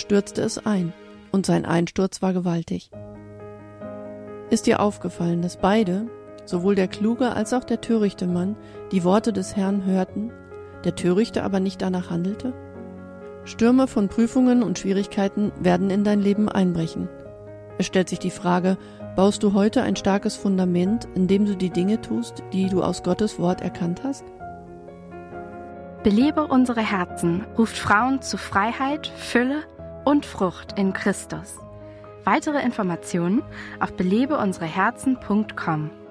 stürzte es ein, und sein Einsturz war gewaltig. Ist dir aufgefallen, dass beide, sowohl der kluge als auch der törichte Mann, die Worte des Herrn hörten, der Törichte aber nicht danach handelte? Stürme von Prüfungen und Schwierigkeiten werden in dein Leben einbrechen. Es stellt sich die Frage, baust du heute ein starkes Fundament, indem du die Dinge tust, die du aus Gottes Wort erkannt hast? Belebe unsere Herzen ruft Frauen zu Freiheit, Fülle und Frucht in Christus. Weitere Informationen auf belebeunsereherzen.com.